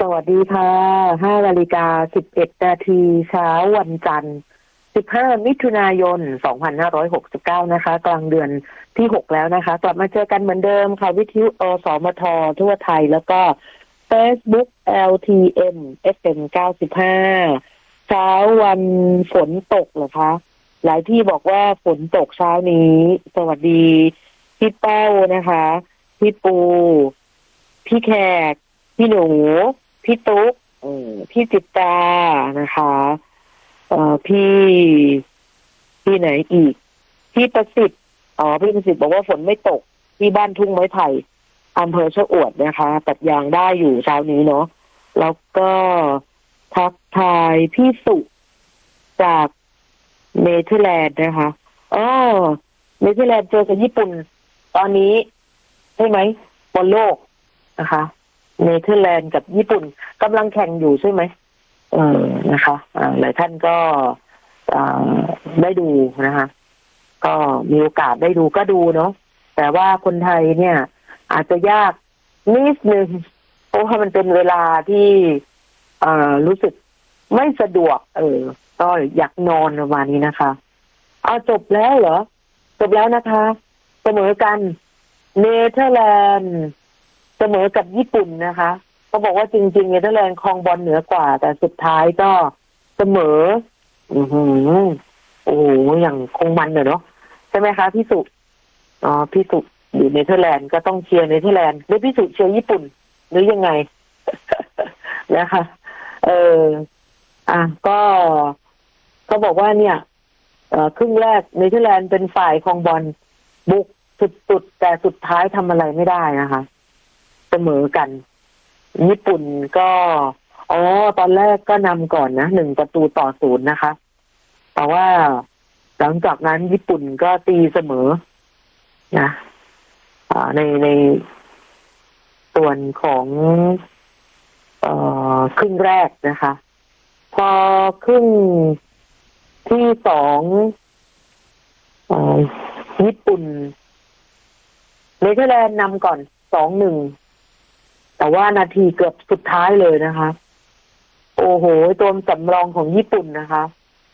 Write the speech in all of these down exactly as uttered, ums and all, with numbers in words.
สวัสดีค่ะห้านาฬิกาสิบเอ็ดนาทีเช้าวันจันทร์สิบห้ามิถุนายนสองพันห้าร้อยหกสิบเก้านะคะกลางเดือนที่หกแล้วนะคะกลับมาเจอกันเหมือนเดิมค่ะวิทยุอสมททั่วไทยแล้วก็ Facebook แอล ที เอ็ม เอฟ เอ็ม เก้าสิบห้าเช้าวันฝนตกเหรอคะหลายที่บอกว่าฝนตกเช้านี้สวัสดีพี่เป้านะคะพี่ปูพี่แขกพี่หนูพี่ตุ๊กพี่จิตตานะคะเอ่อพี่พี่ไหนอีกพี่ประสิทธิ์อ๋อพี่ประสิทธิ์บอกว่าฝนไม่ตกที่บ้านทุ่งไม้ไผ่อำเภอชะอวดนะคะตัดยางได้อยู่เช้านี้เนาะแล้วก็ทักทายพี่สุจากเนเธอร์แลนด์นะคะอ๋อเนเธอร์แลนด์เจอกับญี่ปุ่นตอนนี้ใช่ไหมบอลโลกนะคะเนเธอร์แลนด์กับญี่ปุ่นกำลังแข่งอยู่ใช่ไหมเออนะคะอ่าหลายท่านก็อ่าได้ดูนะคะก็มีโอกาสได้ดูก็ดูเนาะแต่ว่าคนไทยเนี่ยอาจจะยากนิดนึงเพราะว่ามันเป็นเวลาที่อ่ารู้สึกไม่สะดวกเออก็อยากนอนประมาณนี้นะคะเอาจบแล้วเหรอจบแล้วนะคะเสมอกันเนเธอร์แลนด์เสมอกับญี่ปุ่นนะคะเขาบอกว่าจริงๆเนเธอร์แลนด์ครองบอลเหนือกว่าแต่สุดท้ายก็เสมออือหือโอ้โหอย่างคงมันเนาะใช่ไหมคะพี่สุอ๋อพี่สุอยู่เนเธอร์แลนด์ก็ต้องเชียร์เนเธอร์แลนด์หรือพี่สุเชียร์ญี่ปุ่นหรือยังไง นะคะเอออ่ะก็ก็บอกว่าเนี่ยเอ่อครึ่งแรกเนเธอร์แลนด์เป็นฝ่ายครองบอลบุกสุดๆแต่สุดท้ายทำอะไรไม่ได้นะคะเสมอกันญี่ปุ่นก็อ๋อตอนแรกก็นำก่อนนะหนึ่งประตูต่อศูนย์นะคะแต่ว่าหลังจากนั้นญี่ปุ่นก็ตีเสมอนะอ่าในในส่วนของเอ่อครึ่งแรกนะคะพอครึ่งที่สองเอ่อญี่ปุ่นเนเธอร์แลนด์นำก่อนสองหนึ่งแต่ว่านาทีเกือบสุดท้ายเลยนะคะโอ้โหตัวสำรองของญี่ปุ่นนะคะ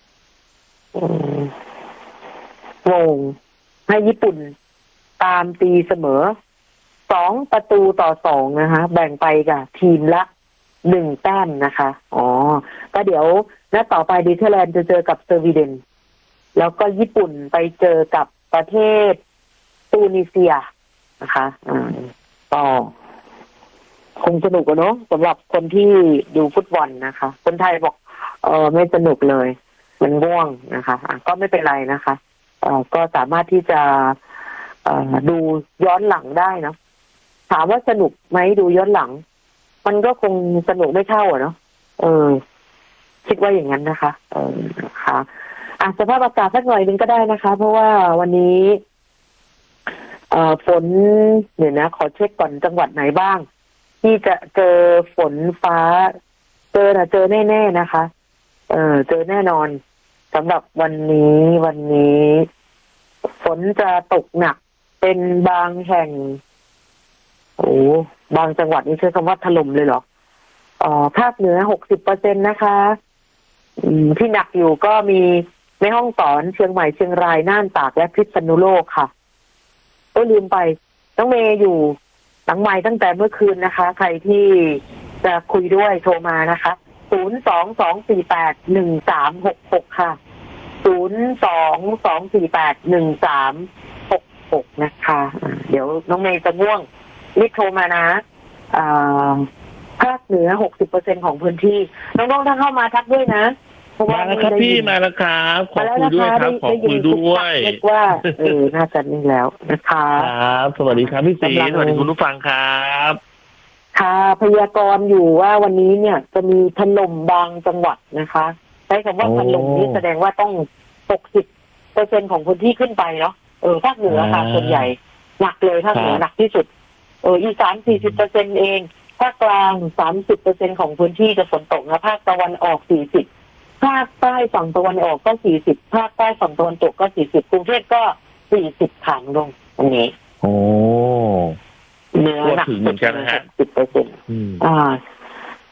งงให้ญี่ปุ่นตามตีเสมอสองประตูต่อสองนะคะแบ่งไปกับทีมละหนึ่งแต้มนะคะอ๋อก็เดี๋ยวนัดต่อไปเนเธอร์แลนด์จะเจอกับสวีเดนแล้วก็ญี่ปุ่นไปเจอกับประเทศตูนิเซียนะคะอ่าก็คงสนุกอะเนาะสำหรับคนที่ดูฟุตบอลนะคะคนไทยบอกเออไม่สนุกเลยมันง่วงนะคะอ่ะก็ไม่เป็นไรนะคะเอ่อก็สามารถที่จะเอ่อดูย้อนหลังได้เนาะถามว่าสนุกไหมดูย้อนหลังมันก็คงสนุกไม่เท่าอะเนาะเออคิดว่าอย่างนั้นนะคะเออนะคะอ่ะสภาพอากาศสักหน่อยนึงก็ได้นะคะเพราะว่าวันนี้เอ่อฝนเดี๋ยวนะขอเช็คก่อนจังหวัดไหนบ้างที่จะเจอฝนฟ้าเจอนะเจอแน่ๆนะคะเออเจอแน่นอนสำหรับวันนี้วันนี้ฝนจะตกหนักเป็นบางแห่งโอ้บางจังหวัดนี่ใช้คำว่าถล่มเลยเหรออ๋อภาคเหนือหกสิบเปอร์เซ็นต์นะคะอืมที่หนักอยู่ก็มีแม่ฮ่องสอนเชียงใหม่เชียงรายน่านตากและพิษณุโลกค่ะก็ลืมไปน้องเมย์อยู่หลังไมค์ตั้งแต่เมื่อคืนนะคะใครที่จะคุยด้วยโทรมานะคะศูนย์ สอง สอง สี่ แปด หนึ่ง สาม หก หกค่ะศูนย์ สอง สอง สี่ แปด หนึ่ง สาม หก หกนะคะเดี๋ยวน้องเมย์จะง่วงรีบโทรมานะอ่าภาคเหนือ หกสิบเปอร์เซ็นต์ ของพื้นที่น้องๆถ้าเข้ามาทักด้วยนะมาแล้วครับพี่มาแล้วครับขอคุยด้วยครับขอคุยด้วยเรียกว่าเออน่าจะนี่แล้วนะคะครับสวัสดีครับพี่ศรีสวัสดีคุณผู้ฟังครับค่ะพยากรณ์อยู่ว่าวันนี้เนี่ยจะมีถล่มบางจังหวัดนะคะใช้คำว่าถล่มนี้แสดงว่าต้อง หกสิบเปอร์เซ็นต์ ของพื้นที่ขึ้นไปเนาะเออภาคเหนือค่ะส่วนใหญ่หนักเลยภาคเหนือหนักที่สุดเอออีสาน สี่สิบเปอร์เซ็นต์ เองภาคกลาง สามสิบเปอร์เซ็นต์ ของพื้นที่จะฝนตกนะภาคตะวันออก สี่สิบภาคใต้ฝั่งตะวันออกก็ สี่สิบภาคใต้ฝั่งตะวันตกก็ สี่สิบกรุงเทพก็ สี่สิบขังลงตรงนี้โอ้เนื้อหนักถึงเหมือนกันนะฮะสิบเปอร์เซ็นต์ อ่า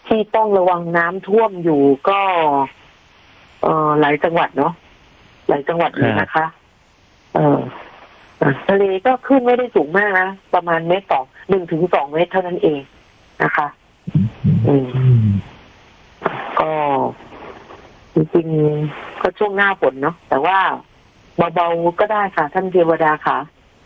ที่ต้องระวังน้ำท่วมอยู่ก็เอ่อหลายจังหวัดเนาะหลายจังหวัดเลยนะคะ เออทะเลก็ขึ้นไม่ได้สูงมากนะประมาณเมตรสองหนึ่งถึงสองเมตรเท่านั้นเองนะคะอืมก็จริงๆก็ช่วงหน้าฝนเนาะแต่ว่าเบาๆก็ได้ค่ะท่านเทวดาค่ะ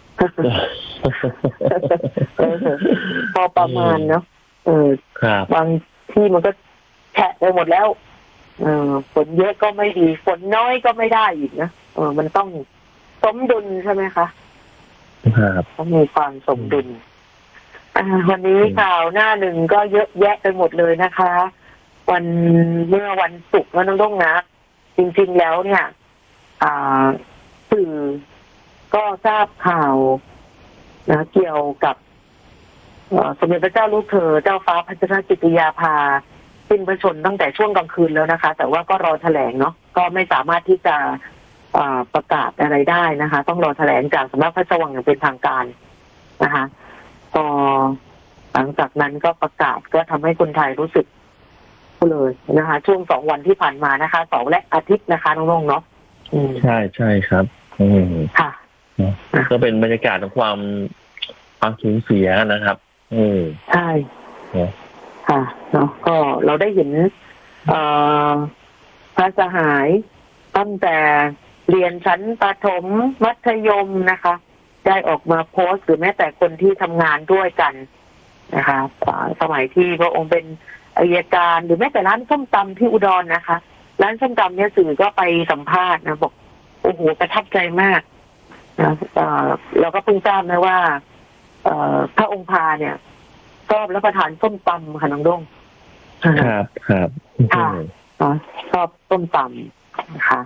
เออพอประมาณเนาะเออบางที่มันก็แฉะไปหมดแล้วเออฝนเยอะก็ไม่ดีฝนน้อยก็ไม่ได้อีกนะเออมันต้องสมดุลใช่ไหมคะครับต้องมีความสมดุลอ่าวันนี้ข่าวหน้าหนึ่งก็เยอะแยะไปหมดเลยนะคะ วันเมื่อวันศุกร์แล้วน้องต้องนะจริงๆแล้วเนี่ยอ่าสื่อก็ทราบข่าวนะเกี่ยวกับสมเด็จพระเจ้าลูกเธอเจ้าฟ้าพัชรกิติยาภาสิ้นพระชนม์ตั้งแต่ช่วงกลางคืนแล้วนะคะ แต่ว่าก็รอแถลงเนาะก็ไม่สามารถที่จะประกาศอะไรได้นะคะ ต้องรอแถลงจากสำนักพระราชวังอย่างเป็นทางการนะคะพอหลังจากนั้นก็ประกาศก็ทำให้คนไทยรู้สึกเลยนะคะช่วงสองวันที่ผ่านมานะคะเสาร์และอาทิตย์นะคะน้องๆเนาะใช่ใช่ครับอืมค่ะก็เป็นบรรยากาศของความความสูญเสียนะครับอืมใช่ค่ะเนาะก็เราได้เห็นเอ่อพระสหายตั้งแต่เรียนชั้นประถมมัธยมนะคะได้ออกมาโพสต์หรือแม้แต่คนที่ทำงานด้วยกันนะคะสมัยที่พระองค์เป็นอัยการหรือแม้แต่ร้านส้มตำที่อุดรนะคะร้านส้มตำเนี่ยสื่อก็ไปสัมภาษณ์นะบอกโอ้โหประทับใจมากนะเราก็เพิ่งทราบนะว่าพระองค์พาเนี่ยชอบรับประทานส้มตำค่ะน้องด้งครับครับค่ะชอบส้มตำนะคะ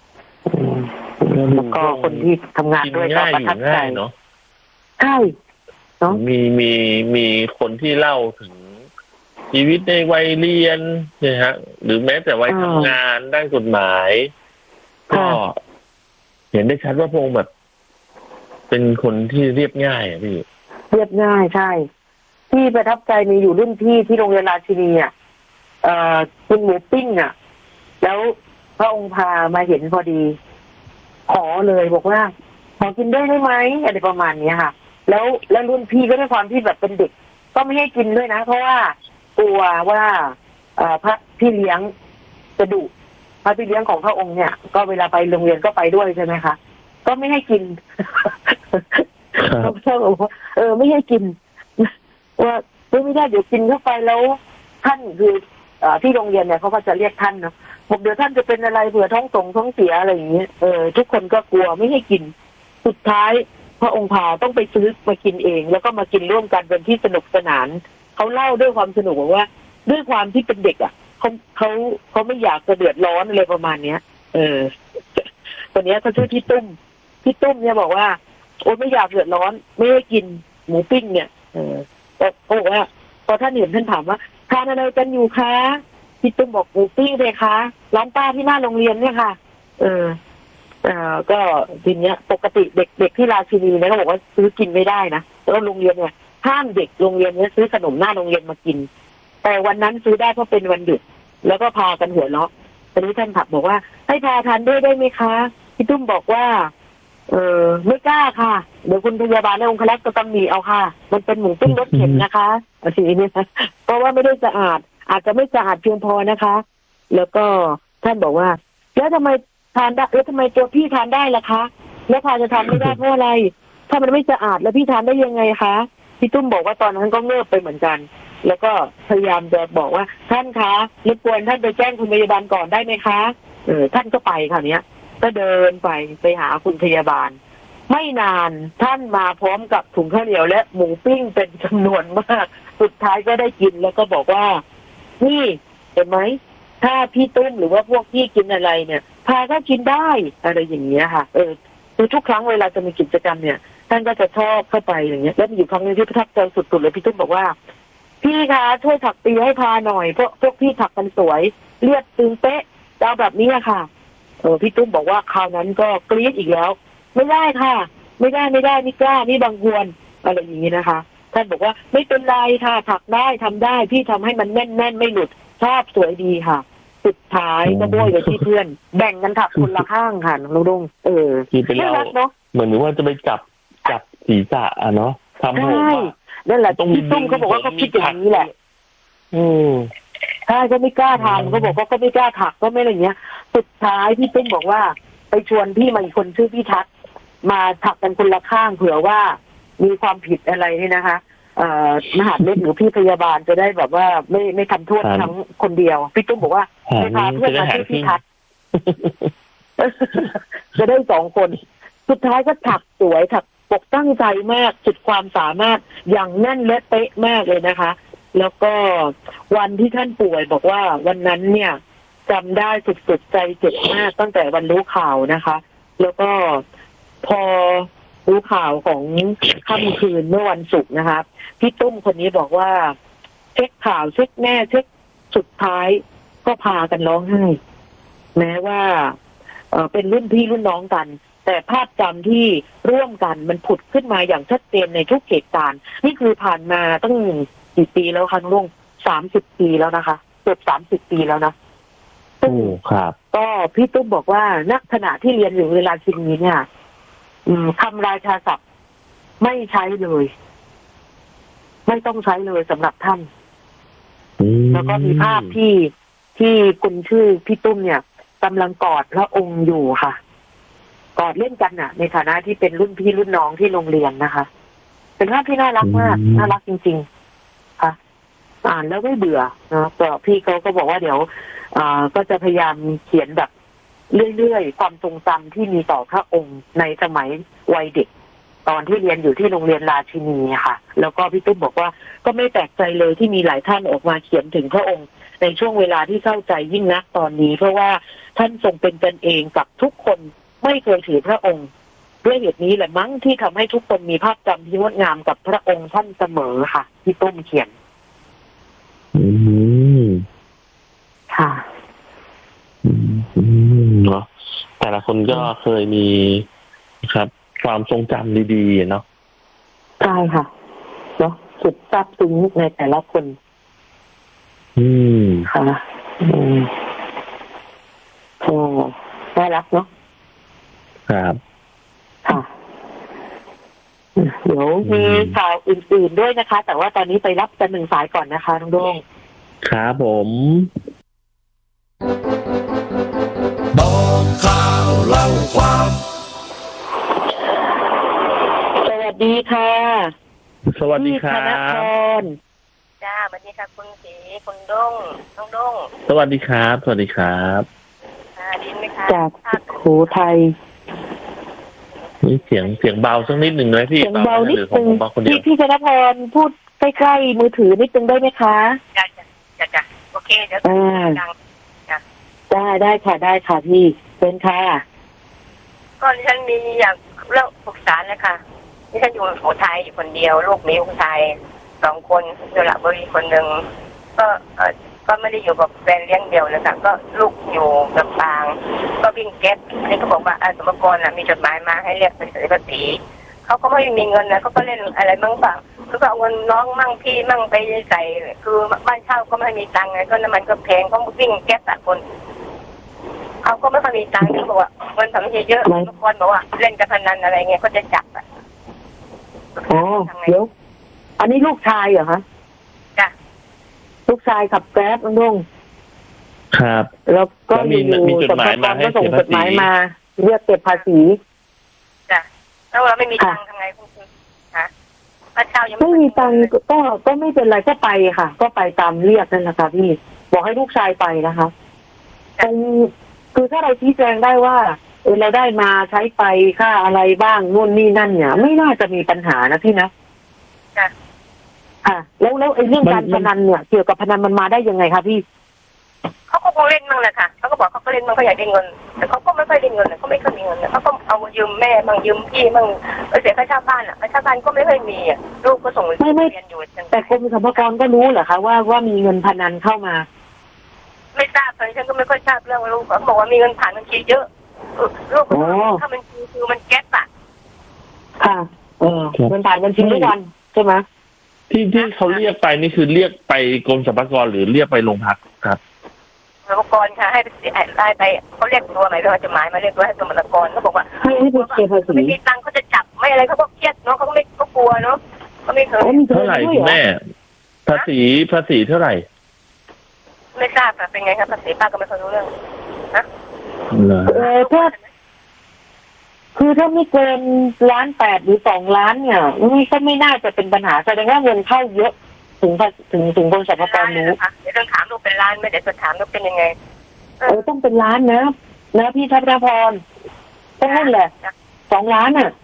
แล้วก็คนที่ทำงานด้วยก็ประทับใจเนาะใช่เนาะมีมีมีคนที่เล่าถึงชีวิตในวัยเรียนนะฮะหรือแม้แต่วัยทำงานด้านกฎหมายก็เห็นได้ชัดว่าพงแบบเป็นคนที่เรียบง่ายอ่ะพี่เรียบง่ายใช่ที่ประทับใจมีอยู่รุ่นพี่ที่โรงเรียนราชินีอ่ะเอ่อคุณหมูปิ้งอ่ะแล้วพระองค์พามาเห็นพอดีขอเลยบอกว่าขอกินได้ไหมอะไรประมาณนี้ค่ะแล้วแล้วรุ่นพี่ก็ด้วยความที่แบบเป็นเด็กก็ไม่ให้กินด้วยนะเพราะว่ากลัวว่าพระพี่เลี้ยงจะดุพระพี่เลี้ยงของพระองค์เนี่ยก็เวลาไปโรงเรียนก็ไปด้วยใช่ไหมคะก็ไม่ให้กินเขาบอกว่าเออไม่ให้กินว่าไม่ได้เดี๋ยวกินเข้าไปแล้วท่านคือที่โรงเรียนเนี่ยเขาก็จะเรียกท่านเนาะบอกเดี๋ยวท่านจะเป็นอะไรเผื่อท้องส่งท้องเสียอะไรอย่างเงี้ยเออทุกคนก็กลัวไม่ให้กินสุดท้ายพระองค์พาต้องไปซื้อมากินเองแล้วก็มากินร่วมกันเป็นที่สนุกสนานเขาเล่าด้วยความสนุกบอกว่าด้วยความที่เป็นเด็กอ่ะเขาเขาเขาไม่อยากจะเดือดร้อนอะไรประมาณเนี้ยเออคนนี้เขาชื่อพี่ตุ้มพี่ตุ้มเนี่ยบอกว่าโอ้ไม่อยากเดือดร้อนไม่ให้กินหมูปิ้งเนี่ยเออแต่เขาบอกว่าพอท่านเห็นท่านถามว่าทานอะไรกันอยู่คะพี่ตุ้มบอกหมูปิ้งเลยคะร้านป้าที่หน้าโรงเรียนเนี่ยค่ะเออเอ่อก็ทีเนี้ยปกติเด็กเด็กที่ราชินีเนี่ยเขาบอกว่าซื้อกินไม่ได้นะแล้วโรงเรียนเนี่ยห้ามเด็กโรงเรียนนี้ซื้อขนมหน้าโรงเรียนมากินแต่วันนั้นซื้อได้เพราะเป็นวันหยุดแล้วก็พากันหัวเราะตอนนี้ท่านถักบอกว่าให้พาทานด้วยได้ไหมคะพี่ตุ้มบอกว่าเออไม่กล้าค่ะเดี๋ยวคุณพยาบาลและองครักษ์ก็ต้องมีเอาค่ะมันเป็นหมูปิ้งรสเข็มนะคะสิ่งนี้นะเพราะว่าไม่ได้สะอาดอาจจะไม่สะอาดเพียงพอนะคะแล้วก็ท่านบอกว่าแล้วทำไมทานได้แล้วทำไมตัวพี่ทานได้ล่ะคะแล้วพาจะทานไม่ได้เพราะอะไรถ้ามันไม่สะอาดแล้วพี่ทานได้ยังไงคะพี่ตุ้มบอกว่าตอนนั้นก็เงือบไปเหมือนกันแล้วก็พยายามจะบอกว่าท่านคะรบกวนท่านไปแจ้งคุณพยาบาลก่อนได้ไหมคะเออท่านก็ไปคราวนี้ก็เดินไปไปหาคุณพยาบาลไม่นานท่านมาพร้อมกับถุงข้าวเหนียวและหมูปิ้งเป็นจำนวนมากสุดท้ายก็ได้กินแล้วก็บอกว่านี่เห็นไหมถ้าพี่ตุ้มหรือว่าพวกพี่กินอะไรเนี่ยพาก็กินได้อะไรอย่างเงี้ยค่ะเออคือทุกครั้งเวลาจะมีกิจกรรมเนี่ยท่านก็จะชอบเข้าไปอย่างเงี้ยแล้วมีอยู่ครั้งนึงที่ประทับใจสุดๆเลยพี่ตุ้มบอกว่าพี่คะช่วยถักปีให้พาหน่อยเพราะพวกพี่ถักกันสวยเลือดตึงเป๊ะจะเอาแบบนี้ค่ะเออพี่ตุ้มบอกว่าคราวนั้นก็กรี๊ดอีกแล้วไม่ได้ค่ะไม่ได้ไม่ได้ไม่กล้านี่บางควรอะไรอย่างนี้นะคะท่านบอกว่าไม่เป็นไรค่ะถักได้ทำได้พี่ทำให้มันแน่นแน่นไม่หลุดชอบสวยดีค่ะสุดท้ายก็โบยไปที่เพื่อนแบ่งกันถักคนละข้างค่ะน้องลุงเออน่ารักเนาะเหมือนว่าจะไปจับจับศีรษะอ่ะเนาะทำผมนั่นแหละพี่ตุ้มเขาบอกว่าเขาคิดอย่างนี้แหละอืมใช่ก็ไม่กล้าทำเขาบอกว่าก็ไม่กล้าถักก็ไม่อะไรเงี้ยสุดท้ายพี่ตุ้มบอกว่าไปชวนพี่มาอีกคนชื่อพี่ทัศน์มาถักกันคนละข้างเผื่อว่ามีความผิดอะไรนี่นะคะเอ่อมหาเล็กหรือพี่พยาบาลจะได้แบบว่าไม่ไม่ทำโทษทั้งคนเดียวพี่ตุ้มบอกว่าไปพาเพื่อนมาชื่อพี่ทัศน์จะได้สองคนสุดท้ายก็ถักสวยถักปกตั้งใจมากสุดความสามารถอย่างแน่นและเป๊ะมากเลยนะคะแล้วก็วันที่ท่านป่วยบอกว่าวันนั้นเนี่ยจำได้สุดๆใจเจ็บมากตั้งแต่วันรู้ข่าวนะคะแล้วก็พอรู้ข่าวของค่ำคืนเมื่อวันศุกร์นะคะพี่ตุ้มคนนี้บอกว่าเช็คข่าวเช็คแม่เช็คสุดท้ายก็พากันร้องไห้แม้ว่าเอ่อเป็นรุ่นพี่รุ่นน้องกันแต่ภาพจำที่ร่วมกันมันผุดขึ้นมาอย่างชัดเจนในทุกเหตุการณ์นี่คือผ่านมาตั้งกี่ปีแล้วคะลุงสามสิบปีแล้วนะคะเกือบสามสิบปีแล้วนะโอ้ครับก็พี่ตุ้มบอกว่านักขณะที่เรียนอยู่เวลาชิงนี้เนี่ยคำราชาศัพท์ไม่ใช้เลยไม่ต้องใช้เลยสำหรับท่านแล้วก็มีภาพที่ที่คุณชื่อพี่ตุ้มเนี่ยกำลังกอดพระองค์อยู่ค่ะกอดเล่นกันน่ะในฐานะที่เป็นรุ่นพี่รุ่นน้องที่โรงเรียนนะคะเป็นภาพที่น่ารักมากน่ารักจริงๆค่ะอ่านแล้วไม่เบื่อนะแต่พี่เขาก็บอกว่าเดี๋ยวอ่าก็จะพยายามเขียนแบบเรื่อยๆความทรงจำที่มีต่อพระองค์ในสมัยวัยเด็กตอนที่เรียนอยู่ที่โรงเรียนราชินีค่ะแล้วก็พี่ตุ้มบอกว่าก็ไม่แปลกใจเลยที่มีหลายท่านออกมาเขียนถึงพระองค์ในช่วงเวลาที่เศร้าใจยิ่งนักตอนนี้เพราะว่าท่านทรงเป็นกันเองกับทุกคนไม่เคยถือพระองค์ด้วยเหตุนี้แหละมั้งที่ทำให้ทุกคนมีภาพจำที่งดงามกับพระองค์ท่านเสมอค่ะพี่ตุ้มเขียนอืมค่ะอืมเนาะแต่ละคนก็เคยมีครับความทรงจำดีๆเนาะใช่ค่ะเนาะสุดซาบซึ้งในแต่ละคนอืมค่ะอืมโอ้น่ารักเนาะครับค่ะเดี๋ยวมีข่าวอื่นๆด้วยนะคะแต่ว่าตอนนี้ไปรับกันหนึ่งสายก่อนนะคะน้องโด่งครับผมบอกข่าวเล่าความสวัสดีค่ะสวัสดีครับธนพรจ้าสวัสดีค่ะคุณศรีคุณด้งน้องด้งสวัสดีครับสวัสดีครับอ่าดีไหมคะจากโขทัยนี่เสียงเสียงเบาสักนิดหนึ่งเลยพี่เสียงเบานิดนึงพี่พี่ธนพรพูดใกล้ๆมือถือนิดนึงได้ไหมคะจ้าจ้าจ้าโอเคเดี๋ยวดังจ้าได้ได้ค่ะได้ค่ะพี่เป็นค่ะก็ดิฉันมีอย่างเรื่องปรึกษาเลยค่ะดิฉันอยู่โขทัยอยู่คนเดียวลูกมีคนไทยสองคนสระบุรีคนหนึ่งก็เออก็ไม่ได้อยู่กับแฟนเลี้ยงเดียวเลยค่ะก็ลูกอยู่กับปางก็วิ่งแก๊สอันนี้ก็บอกว่าสมภารน่ะมีจดหมายมาให้เรียกไปเสียภาษีเขาก็ไม่มีเงินนะเขาก็เล่นอะไรมั่งเปล่าคือก็เอาเงินน้องมั่งพี่มั่งไปใส่คือบ้านเช่าก็ไม่มีตังค์ไงก็น้ำมันก็แพงเขาวิ่งแก๊สแต่คนเขาก็ไม่ค่อยมีตังค์เขาบอกว่าเงินทำเยอะๆทุกคนบอกว่าเล่นการพนันอะไรเงี้ยก็จะจับอ่ะอ๋อเดี๋ยวอันนี้ลูกชายเหรอคะจ้ะลูกชายขับแกร็บน้องดงครับแล้วก็มีมีจดหมายมาให้ส่งจดหมายมาเรียกเก็บภาษีจ้ะแล้วเราไม่มีตังค์ทำไงคุณฮะพระเจ้ายังไม่มีตังค์ก็ก็ไม่เป็นไรก็ไปค่ะก็ไปตามเรียกนั่นแหละค่ะพี่บอกให้ลูกชายไปนะคะตรงคือถ้าเราชี้แจงได้ว่าเออเราได้มาใช้ไปค่าอะไรบ้างนู่นนี่นั่นเนี่ยไม่น่าจะมีปัญหานะพี่นะจ้ะค่ะแล้วแล้วไอ้เรื่องการพนันเนี่ยเกี่ยวกับพนันมันมาได้ยังไงคะพี่เขาก็คงเล่นมั่งแหละค่ะเขาก็บอกเขาก็เล่นมั่งเขาอยากได้เงินแต่เขาก็ไม่ค่อยได้เงินเขาไม่ค่อยมีเงินเขาก็เอายืมแม่มั่งยืมพี่มั่งเสียค่าเช่าบ้านอ่ะค่าเช่าบ้านก็ไม่ค่อยมีอ่ะลูกก็ส่งเรียนอยู่แต่กรมสรรพากรก็รู้เหรอคะว่าว่ามีเงินพนันเข้ามาไม่ทราบเลยฉันก็ไม่ค่อยทราบเรื่องลูกเขาบอกว่ามีเงินผ่านบัญชีเยอะลูกถ้ามันคือคือมันแก๊สอ่ะค่ะเออเงินผ่านบัญชีทุกวันใช่ไหมที่ที่เขาเรียกไปนี่คือเรียกไปกรมสรรพากรหรือเรียกไปโรงพักครับสรรพากรค่ะให้ไปได้ไปเขาเรียกตัวไหนเราจะหมายมาเรียกตัวให้สรรพากรเขาบอกว่าให้ให้ไปเคลียร์ภาษีไม่มีตังค์เขาจะจับไม่อะไรเขาก็เครียดเนาะเขาก็ไม่เขากลัวเนาะเขาไม่เคยเท่าไหร่แม่ภาษีภาษีเท่าไหร่ไม่ทราบค่ะเป็นไงครับภาษีป้าก็ไม่เคยรู้เรื่องนะเออถ้าคือถ้าไม่เกินล้านแปดหรือสองล้านเนี่ยนี่ก็ไม่น่าจะเป็นปัญหาแสดงว่าเงินเข้าเยอะถึงถึงถึงกรมสรรพากรรู้เดี๋ยวต้องถามลูกเป็นล้านไม่เดี๋ยวจะถามลูกเป็นยังไงเออต้องเป็นล้านนะนะพี่ทัพนภพรต้องนั่นแหละสองล้านอ่ะ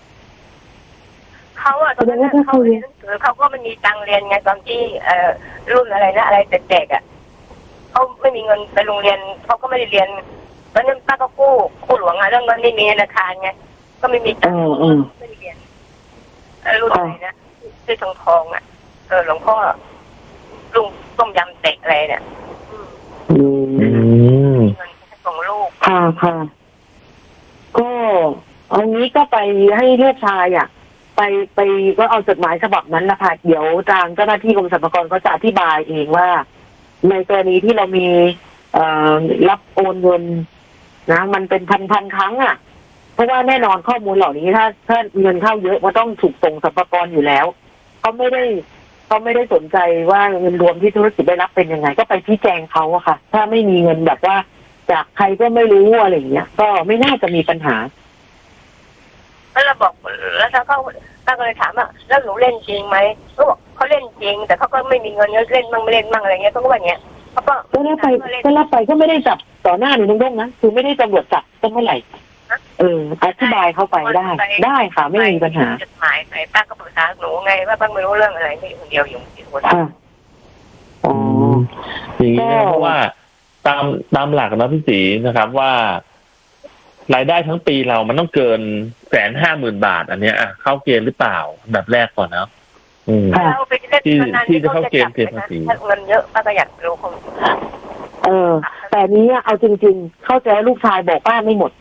เขาอะตอนนั้นเขาเรียนหนังสือเขาก็ไม่มีตังค์เรียนไงตอนที่เอ่อรุ่นอะไรนะอะไรเด็กๆอ่ะเขาไม่มีเงินไปโรงเรียนเขาก็ไม่ได้เรียนตอนนั้นป้าก็กู้กู้หลวงอะเรื่องเงินไม่มีธนาคารไงก็ไม่มีตังค์ไม่ได้เรียนรุ่นอะไรนะที่ทองทองอ่ะเออหลวงพ่อลุงต้มยำเตะอะไรเนี่ยอืมเงินส่งลูกค่ะค่ะก็เอางี้ก็ไปให้ลูกชายอ่ะไปไปก็เอาจดหมายฉบับนั้นนะคะเดี๋ยวทางเจ้าหน้าที่กรมสรรพากรเขาจะอธิบายเองว่าในกรณีที่เรามีเอ่อรับโอนเงินนะมันเป็นพันพันครั้งอ่ะเพราะว่าแน่นอนข้อมูลเหล่านี้ถ้าถ้าเงินเข้าเยอะมันต้องถูกส่งสรรพากรอยู่แล้วเขาไม่ได้เขาไม่ได้สนใจว่าเงินรวมที่ธุรกิจได้รับเป็นยังไงก็ไปชี้แจงเขาอะค่ะถ้าไม่มีเงินแบบว่าจากใครก็ไม่รู้อะไรอย่างเงี้ยก็ไม่น่าจะมีปัญหาแล้วเราบอกแล้วถ้าเขาตั้งเลยถามว่าแล้วหนูเล่นจริงไหมเขาบอกเขาเล่นจริงแต่เขาก็ไม่มีเงินเล่นมั่งไม่เล่นมั่งอะไรเงี้ยเขาก็ว่าอย่างเงี้ยเขาก็ก็แล้วไปก็แล้วไปก็ไม่ได้จับต่อหน้าหนูตรงๆนะคือไม่ได้ตำรวจจับก็เมื่อไหร่เอออธิบายเข้าไปได้ได้ค่ะไม่มีปัญหาจดหมายไปป้าก็ปรึกษาหนูไงว่าป้าไม่รู้เรื่องอะไรนี่คนเดียวอยู่ที่คนอ่าอ๋ออย่างนี้เพราะว่าตามตามหลักนะพี่ศรีนะครับว่ารายได้ทั้งปีเรามันต้องเกินแสนห้าหมื่นบาทอันเนี้ยเข้าเกณฑ์หรือเปล่าแบบแรกก่อนนะที่ที่จะเข้าเกณฑ์เกณฑ์ภาษีเงินเยอะป้าก็อยากรู้คงเออแต่นี้เอาจริงๆเข้าใจลูกชายบอกป้าไม่หมด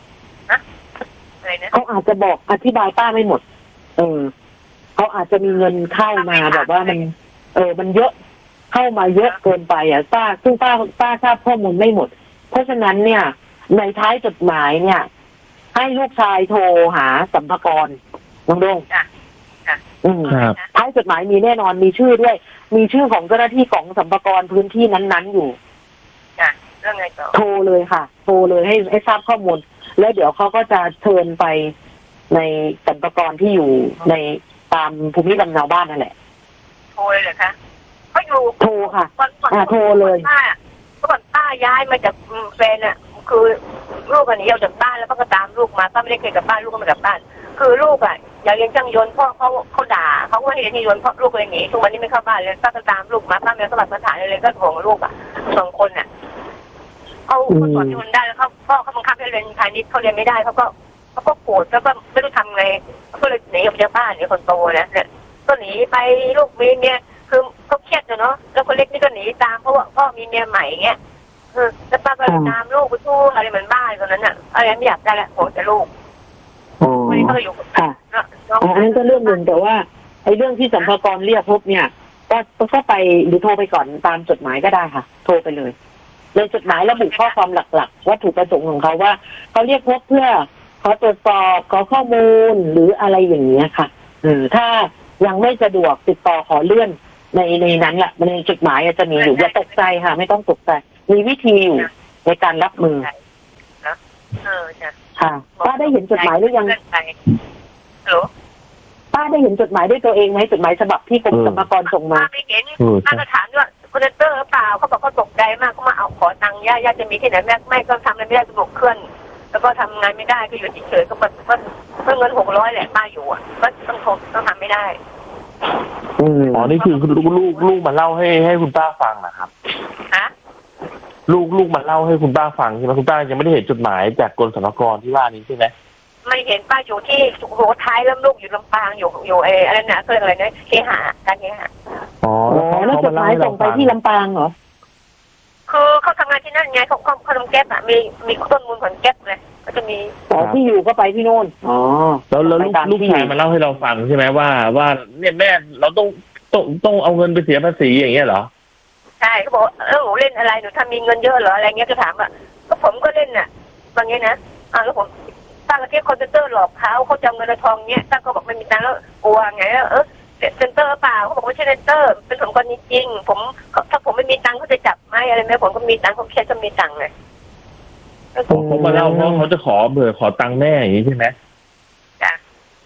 เขาอาจจะบอกอธิบายป้าไม่หมดเออเขาอาจจะมีเงินเข้ามาแบบว่ามันเออมันเยอะเข้ามาเยอะเกินไปอ่ะป้าซึ่งป้าป้าทราบข้อมูลไม่หมดเพราะฉะนั้นเนี่ยในท้ายจดหมายเนี่ยให้ลูกชายโทรหาสรรพากรน้องดงอืมท้ายจดหมายมีแน่นอนมีชื่อด้วยมีชื่อของเจ้าหน้าที่ของสรรพากรพื้นที่นั้นๆอยู่เรื่องไงต่อโทรเลยค่ะโทรเลยให้ให้ทราบข้อมูลแล้วเดี๋ยวเขาก็จะเชิญไปในสรรพากรที่อยู่ในตามภูมิลำเนาบ้านนั่นแหละโทรเลยเหรอคะเขาอยู่โทรค่ะอ่าโทรเลยป้าเมื่อก่อนป้าย้ายมาจากแฟนอ่ะคือลูกอันนี้ออกจากบ้านแล้วก็ตามลูกมาป้าไม่ได้เคยกลับบ้านลูกก็มาจากบ้านคือลูกอ่ะอยากเรียนช่างยนต์พ่อเขาเขาด่าเขาว่าให้เรียนช่างยนต์เพราะลูกเลยหนีทุกวันนี้ไม่เข้าบ้านเลยป้าก็ตามลูกมาป้ามีสมบัติพื้นฐานเลยก็ห่วงลูกอ่ะสองคนอ่ะเขาเขาสอนยนต์ได้แล้วเขาพ่อเขาบังคับให้เรียนพาณิชย์เขาเรียนไม่ได้เขาก็เขาก็โกรธแล้วก็ไม่รู้ทำไงก็เลยหนีออกจากบ้านหนีคนโตนะเนี่ยก็หนีไปลูกมีเมียคือเขาเครียดเนาะแล้วคนเล็กนี่ก็หนีตามเพราะว่าพ่อมีเมียใหม่เงี้ยเออแล้วป้าก็ตามลูกไปทั่วอะไรเหมือนบ้านตอนนั้นอ่ะอะไรไม่อยากได้แหละโหแต่ลูกวันนี้เขาอยู่ค่ะอันนั้นก็เรื่องหนึ่งแต่ว่าไอ้เรื่องที่สรรพากรเรียกพบเนี่ยก็ก็ไปหรือโทรไปก่อนตามจดหมายก็ได้ค่ะโทรไปเลยในจดหมายระบุข้อความหลักๆวัตถุประสงค์ของเขาว่าเขาเรียกพบเพื่อขอตรวจสอบขอข้อมูลหรืออะไรอย่างเงี้ยค่ะเออถ้ายังไม่สะดวกติดต่อขอเลื่อนในในนั้นแหละในจดหมายจะมีอยู่อย่าตกใจค่ะไม่ต้องตกใจมีวิธีอยู่ในการรับมือเออจ้ะค่ะป้าได้เห็นจดหมายหรือยังฮัลโหลป้าได้เห็นจดหมายด้วยตัวเองไหมจดหมายฉบับที่กรมสรรพากรส่งมาป้าไม่เห็นป้าก็ถามว่าคอนเตอร์หรือเปล่าเขาบอกเขาตกใจมากเขามาเอาขอตังค์ย่าย่าจะมีที่ไหนแม่ไม่ก็ทำอะไรไม่ได้สะดวกเคลื่อนแล้วก็ทำงานไม่ได้ก็อยู่เฉยๆก็มันก็เงินหกร้อยแหละป้าอยู่อ่ะก็ต้องทนต้องทำไม่ได้อ๋อนี่คือลูกลูกลูกมาเล่าให้ให้คุณป้าฟังนะครับฮะลูกลูกมาเล่าให้คุณป้าฟังใช่ไหมคุณป้ายังไม่ได้เห็นจดหมายจากกรมสรรพากรที่ว่านี้ใช่ไหมไม่เห็นป้าอยู่ที่สุโขทัยแล้วลูกอยู่ลำปางอยู่อยู่เอออะไรนะเขาเรียกอะไรนะเคหะการเคหะอ๋อแล้วจดหมายส่งไปที่ลำปางเหรอคือเขาทำงานที่นั่นไงเขาเขาเขาทำแก๊ปอ่ะมีมีต้นมูลผลแก๊ปเลยก็จะมีอ๋อที่อยู่ก็ไปที่โน่นอ๋อแล้วแล้วลูกลูกชายมาเล่าให้เราฟังใช่ไหมว่าว่าเนี่ยแม่เราต้องต้องต้องเอาเงินไปเสียภาษีอย่างเงี้ยเหรอใช่เขาบอกเออหนูเล่นอะไรหนูทำมีเงินเยอะเหรออะไรเงี้ยก็ถามว่าก็ผมก็เล่นน่ะบางเงี้ยนะอ่าแล้วผมตั้งกระเทียบคอนเซนเตอร์หลอกเขาเขาจะเอาเงินทองเงี้ยตั้งก็บอกไม่มีตังค์แล้วกลัวไงเออเซ็นเตอร์เปล่าเขาบอกไม่ใช่เซ็นเตอร์เป็นสมกรณีจริงผมถ้าผมไม่มีตังค์เขาจะจับไหมอะไรไหมผมก็มีตังค์ผมแค่จะมีตังค์ไงผมมาเล่าเพราะเขาจะขอเบื่อขอตังค์แม่อย่างนี้ใช่ไหมจ้ะ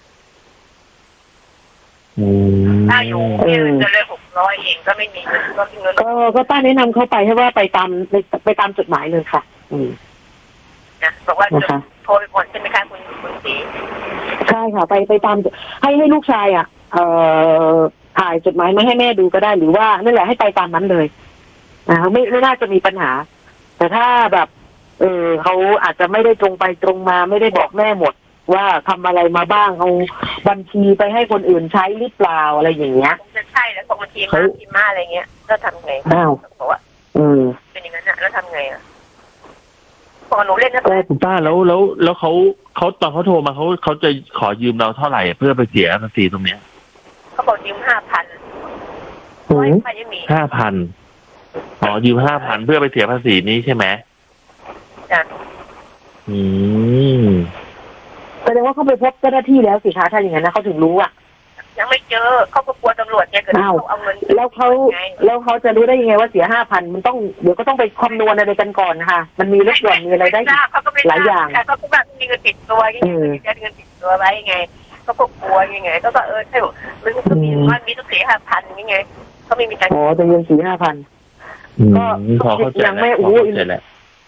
อืมถ้าอยู่เนี่ยจะเลยหกร้อยเองก็ไม่มีก็มีเงินก็ก็ป้าแนะนำเขาไปให้ว่าไปตามไปตามจดหมายเลยค่ะ อืมนะบอกว่าโทรไปก่อนใช่ไหมคะคุณคุณศรีใช่ค่ะ ไปไปตามให้ให้ลูกชายอ่ะเอ่อถ่ายจดหมายมาให้แม่ดูก็ได้หรือว่านั่นแหละให้ไปตามนั้นเลยนะไม่ไม่น่าจะมีปัญหาแต่ถ้าแบบเออเขาอาจจะไม่ได้ตรงไปตรงมาไม่ได้บอกแม่หมดว่าทำอะไรมาบ้างเอาบัญชีไปให้คนอื่นใช้หรือเปล่าอะไรอย่างเงี้ยจะใช่แล้วบอกบัญชีมาพิมมาอะไรเงี้ยแล้วทำไงอ้าวบอกว่าเออเป็นอย่างนั้นอะแล้วทำไงอะพอหนูเล่นนะคุณป้าแล้วแล้วแล้วเขาเขาตอนเขาโทรมาเขาเขาจะขอยืมเราเท่าไหร่เพื่อไปเสียภาษีตรงเนี้ยเขาบอกยืมห้าพันไม่ยังมีห้าพันอ๋อยืมห้าพันเพื่อไปเสียภาษีนี้ใช่ไหมจ้ะอืมแสดงว่าเขาไปพบเจ้าหน้าที่แล้วสิคะถ้าอย่างนั้นนะเขาถึงรู้อ่ะยังไม่เจอเขาก็กลัวตำรวจเนี่ยเกิดเขาเอาเงินแล้วเขาแล้วเขาจะรู้ได้ยังไงว่าเสียห้าพันมันต้องเดี๋ยวก็ต้องไปคำนวณอะไรกันก่อนนะคะมันมีเรื่องหย่อนมีอะไรได้หลายอย่างเขาก็แบบมีเงินติดตัวยังไงมีเงินติดตัวไว้ยังไงเขาก็กลัวยังไงก็ก็เออใช่มันก็มีมันมีต้องเสียห้าพันยังไงเขาไม่มีตังค์อ๋อจะเงินสี่ห้าพันก็ยังไม่อู้เสร็จแล้ว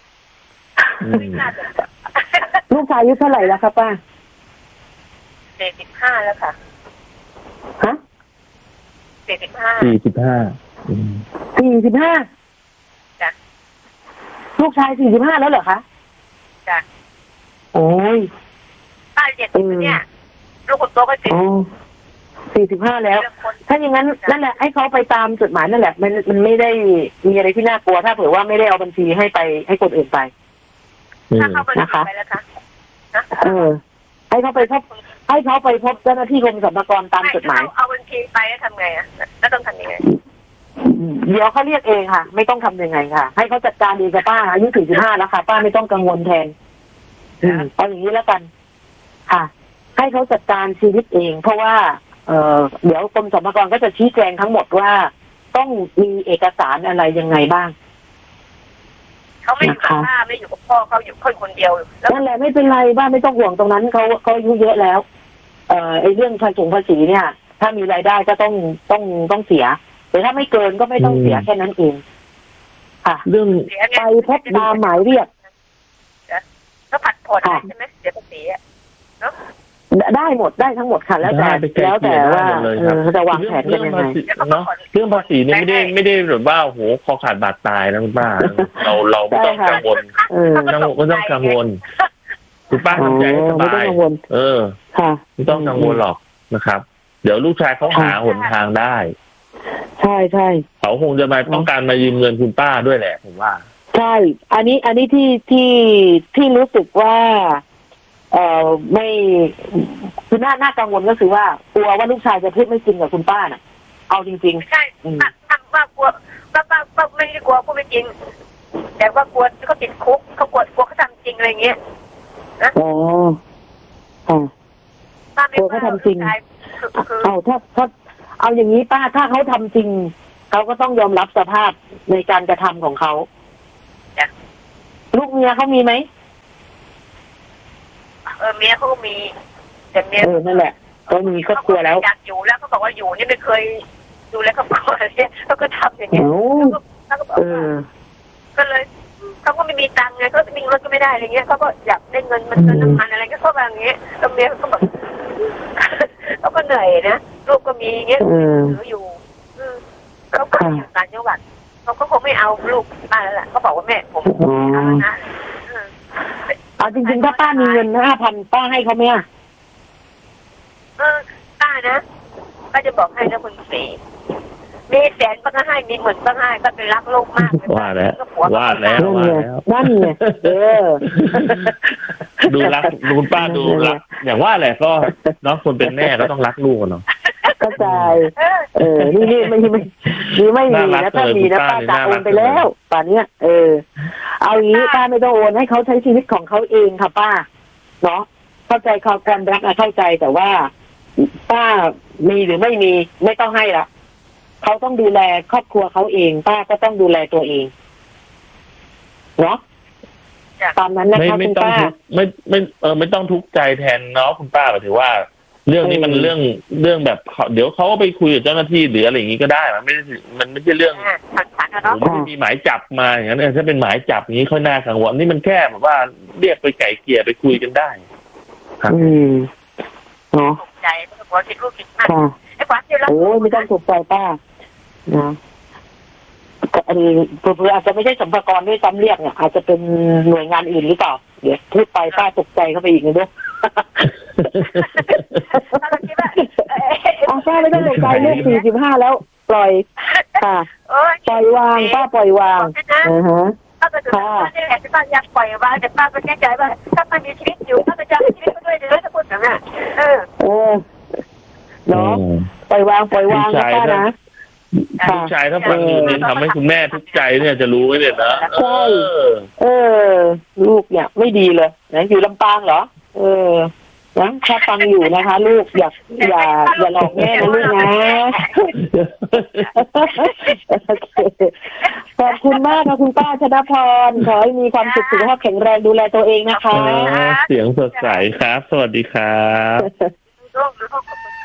ลูกชายอายุเท่าไหร่แล้วครับป้าสี่สิบห้าแล้วค่ะฮะสี่สิบห้าสี่สิบห้าสี่สิบห้าจ้ะลูกชายสี่สิบห้าแล้วเหรอคะจ้ะโอ้ยป้าเจ็ดสิบเนี่ยลูกคนโตก็เจ็ดสี่สิบห้าแล้วถ้าอย่างนั้นนั่นแหละให้เขาไปตามจดหมายนั่นแหละมันมันไม่ได้มีอะไรที่น่ากลัวถ้าเผื่อว่าไม่ได้เอาบัญชีให้ไปให้คนอื่นไปนะคะเออให้เขาไปพบให้เขาไปพบเจ้าหน้าที่กรมสรรพากรตามจดหมายเอาบัญชีไปแล้วทำไงอ่ะแล้วต้องทำยังไงเดี๋ยวเขาเรียกเองค่ะไม่ต้องทำยังไงค่ะให้เขาจัดการเองกับป้าอายุสี่สิบห้าแล้วค่ะป้าไม่ต้องกังวลแทนเอาอย่างนี้แล้วกันค่ะให้เขาจัดการชีวิตเองเพราะว่าเอ่อเดี๋ยวกรมสรรพากรก็จะชี้แจงทั้งหมดว่าต้องมีเอกสารอะไรยังไงบ้างเขาไม่อยู่กับป้าไม่อยู่กับพ่อเขาอยู่คนคนเดียวนั่นแหละไม่เป็นไรบ้านไม่ต้องห่วงตรงนั้นเขาเขาอายุเยอะแล้วเอ่อไอ้เรื่องภาษีภาษีเนี่ยถ้ามีรายได้ก็ต้องต้องต้องเสียแต่ถ้าไม่เกินก็ไม่ต้องเสียแค่นั้นเองค่ะเรื่องไปพบตามหมายเรียกก็ผัดผ่อนใช่ไหมเสียภาษีเนาะได้หมดได้ทั้งหมดค่ะแล้วแต่แล้วแต่ว่าจะวางแผนกันยังไงเนาะเรื่องภาษีนี่ไม่ได้ไม่ได้แบบว่าโหคอขาดบาดตายนะคุณป้าเราเราไม่ต้องกังวลไม่ต้องไม่ต้องกังวลคุณป้าทำใจให้สบายเออไม่ต้องกังวลหรอกนะครับเดี๋ยวลูกชายเขาหาหนทางได้ใช่ใช่เขาคงจะมาต้องการมายืมเงินคุณป้าด้วยแหละผมว่าใช่อันนี้อันนี้ที่ที่ที่รู้สึกว่าเอ่อไม่คือน่าน่ากังวลก็คือว่ากลัวว่าลูกชายจะพูดไม่จริงกับคุณป้าน่ะเอาจริงๆใช่ป้าป้ากลัวป้าป้าป้าไม่ได้กลัวพูดไม่จริงแต่ว่ากลัวเขาติดคุกเขากลัวกลัวเขาทำจริงอะไรเงี้ยนะอ๋ออ๋อกลัวเขาทำจริงเอาถ้าถ้าเอาอย่างนี้ป้าถ้าเขาทำจริงเขาก็ต้องยอมรับสภาพในการกระทำของเขาลูกเมียเขามีไหมเออเมียเขาก็มีแต่เมียเออนั่นแหละเขามีครอบครัวแล้วอยากอยู่แล้วเขาบอกว่าอยู่นี่ไม่เคยดูแลครอบครัวเนี่ยเขาก็ทำอย่างเงี้ยเขาก็บอกว่าก็เลยเขาก็ไม่มีตังค์ไงเขามีรถก็ไม่ได้อะไรเงี้ยเขาก็อยากได้เงินมันเงินน้ำมันอะไรก็เขาแบบอย่างเงี้ยแล้วเมียเขาแบบเขาก็เหนื่อยนะลูกก็มีเงี้ยถืออยู่เขาก็อยู่ต่างจังหวัดเขาก็คงไม่เอาลูกมาแล้วแหละเขาบอกว่าแม่ผมเอานะเอาจริงๆถ้าป้ามีเงินห้าพันป้าให้เขาไหมอ่ะเออป้านะป้าจะบอกให้นะคุณสีมีแสนป้าก็ให้มีหมื่นป้าให้ก็เป็นรักลูกมากว่าแล้วว่าแล้วว่าแล้วนั่นไงเออดูรักคุณป้าดูรักอย่างว่าแหละก็น้องคนเป็นแม่ก็ต้องรักลูกเนาะเข้าใจเออนี่นี่ไม่ไม่นี่ไม่มีนะถ้ามีนะป้าจะโอนไปแล้วป่านเนี้ยเออเอางี้ป้าไม่ต้องโอนให้เขาใช้ชีวิตของเขาเองค่ะป้าเนาะเข้าใจความรักเข้าใจแต่ว่าป้ามีหรือไม่มีไม่ต้องให้ละเขาต้องดูแลครอบครัวเขาเองป้าก็ต้องดูแลตัวเองเนาะตามนั้นนะคะคุณป้าไม่ไม่เออไม่ต้องทุกข์ใจแทนเนาะคุณป้าหมายถึงว่าเรื่องนี้มันเรื่องเรื่องแบบเดี๋ยวเขาก็ไปคุยกับเจ้าหน้าที่หรืออะไรอย่างนี้ก็ได้มันไม่มันไม่ใช่เรื่องผมไม่มีหมายจับมาอย่างนั้นถ้าเป็นหมายจับนี้ค่อยน่ากังวลนี่มันแค่แบบว่าเรียกไปไก่เกลี่ยไปคุยกันได้ครับอืมเนาะตกใจหัวคิดลูกคิดมากไอ้ความที่เราโอ้ไม่ต้องตกใจป้านะอันนี้เพื่ออาจจะไม่ใช่สรรพากรด้วยซ้ำเรียกเนี่ยอาจจะเป็นหน่วยงานอื่นหรือเปล่าเดี๋ยวพูดไปป้าตกใจเข้าไปอีกนะด้วยป้าไม่ต้องตกใจลูกสี่สิบห้าแล้วปล่อยค่ะปล่อยวางป้าปล่อยวางอือฮะป้าก็ดูว่าเนี่ยที่ป้าอยากปล่อยวางแต่ป้าก็แน่ใจว่าถ้ามันมีชีวิตอยู่ป้าก็จะมีชีวิตด้วยเดี๋ยวจะพูดแบบนี้เออโอ้เนาะปล่อยวางปล่อยวางนะป้านะลูกชายถ้าฟังอยู่เนี่ยทำให้คุณแม่ทุกข์ใจเนี่ยจะรู้ไว้เลยนะใช่เออลูกเนี่ยไม่ดีเลยนะอยู่ลำปางเหรอเออนะถ้าฟังอยู่นะคะลูกอย่าอย่าอย่าหลอกแม่นะลูกนะขอบคุณมากค่ะคุณป้าชนพรขอให้มีความสุขสุขภาพแข็งแรงดูแลตัวเองนะคะเสียงสดใสครับสวัสดีครับ